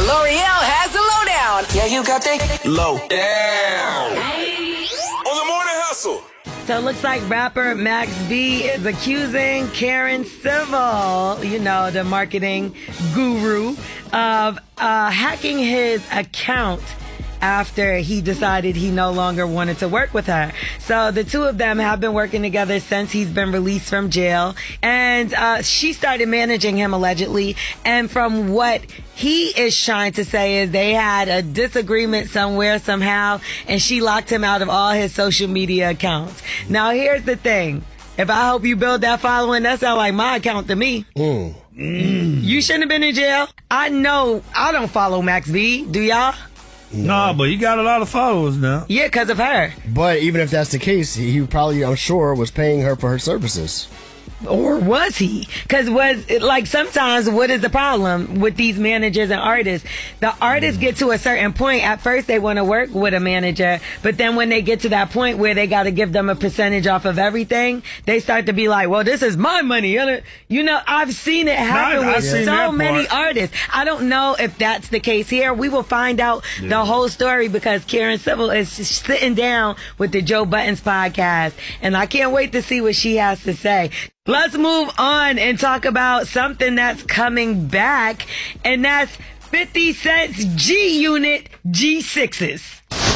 L'Oreal has the lowdown. Yeah, you got that low Down. On the morning hustle. So it looks like rapper Max B is accusing Karen Civil, you know, the marketing guru, of hacking his account after he decided he no longer wanted to work with her. So the two of them have been working together since he's been released from jail. And she started managing him allegedly. And from what he is trying to say is they had a disagreement somewhere, somehow, and she locked him out of all his social media accounts. Now, here's the thing. If I help you build that following, that sounds like my account to me. You shouldn't have been in jail. I know I don't follow Max B. Do y'all? No, but he got a lot of followers now. Yeah, because of her. But even if that's the case, he probably, I'm sure, was paying her for her services. Or was he? Because sometimes what is the problem with these managers and artists? The artists get to a certain point. At first, they want to work with a manager. But then when they get to that point where they got to give them a percentage off of everything, they start to be like, well, this is my money. You know, I've seen it happen with so many artists. I don't know if that's the case here. We will find out the whole story because Karen Civil is sitting down with the Joe Buttons podcast. And I can't wait to see what she has to say. Let's move on and talk about something that's coming back, and that's 50 Cent's G-Unit G6s.